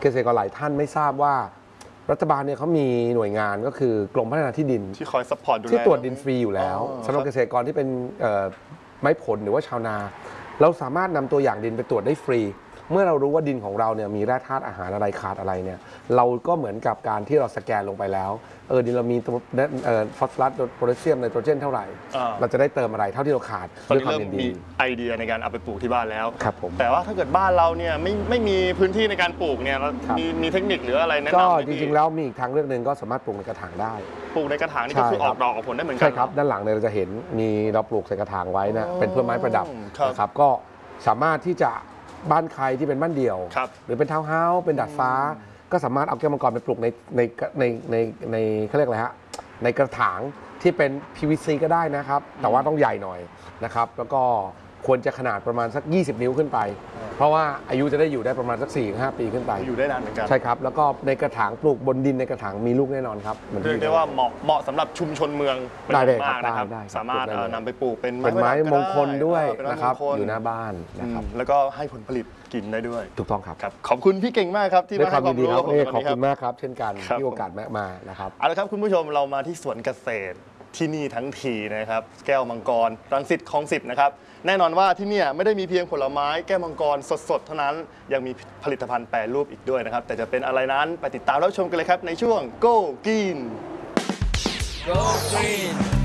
เกษตรกรหลายท่านไม่ทราบว่ารัฐบาลเนี่ยเขามีหน่วยงานก็คือกรมพัฒนาที่ดินที่คอยซัพพอร์ตดูแลที่ตรวจดินฟรีอยู่แล้วสำหรับเกษตรกรที่เป็นไม้ผลหรือว่าชาวนาเราสามารถนำตัวอย่างดินไปตรวจได้ฟรีเมื่อเรารู้ว่าดินของเราเนี่ยมีแร่ธาตุอาหารอะไรขาดอะไรเนี่ยเราก็เหมือนกับการที่เราสแกนลงไปแล้วดินเรามีฟอสฟอรัสโพแทสเซียมไนโตรเจนเท่าไหร่เราจะได้เติมอะไรเท่าที่เราขาดตอนนี้เริ่มมีไอเดียในการเอาไปปลูกที่บ้านแล้วครับผมแต่ว่าถ้าเกิดบ้านเราเนี่ยไม่มีพื้นที่ในการปลูกเนี่ยมีเทคนิคหรืออะไรแนะนำก็จริงๆแล้วมีอีกทางเรื่องหนึ่งก็สามารถปลูกในกระถางได้ปลูกในกระถางนี่ก็คือออกดอกออกผลได้เหมือนกันใช่ครับด้านหลังเนี่ยเราจะเห็นมีเราปลูกใส่กระถางไว้นะเป็นเพื่อไม้ประดับนะครับก็สามารถที่จะบ้านใครที่เป็นบ้านเดี่ยวหรือเป็นทาวน์เฮาส์เป็นดาดฟ้าก็สามารถเอาแก้วมังกรไปปลูกในเขาเรียกอะไรฮะในกระถางที่เป็น PVC ก็ได้นะครับแต่ว่าต้องใหญ่หน่อยนะครับแล้วก็ควรจะขนาดประมาณสัก20 นิ้วขึ้นไปเพราะว่าอายุจะได้อยู่ได้ประมาณสัก 4-5 ปีขึ้นไปอยู่ได้นานเหมือนกันใช่ครับแล้วก็ในกระถางปลูกบนดินในกระถางมีลูกแน่นอนครับเรียกได้ว่าเหมาะสำหรับชุมชนเมืองเป็นอย่างมากนะครับสามารถนำไปปลูกเป็นไม้มงคลด้วยนะครับอยู่หน้าบ้านนะครับแล้วก็ให้ผลผลิตกินได้ด้วยถูกต้องครับขอบคุณพี่เก่งมากครับที่มาให้ความรู้กับผมขอบคุณมากครับเช่นกันที่โอกาสมานะครับเอาละครับคุณผู้ชมเรามาที่สวนเกษตรที่นี่ทั้งทีนะครับแก้วมังกรรังสิตคลอง10นะครับแน่นอนว่าที่นี่ไม่ได้มีเพียงผลไม้แก้วมังกรสดๆเท่านั้นยังมีผลิตภัณฑ์แปรรูปอีกด้วยนะครับแต่จะเป็นอะไรนั้นไปติดตามรับชมกันเลยครับในช่วง Go Green Go Green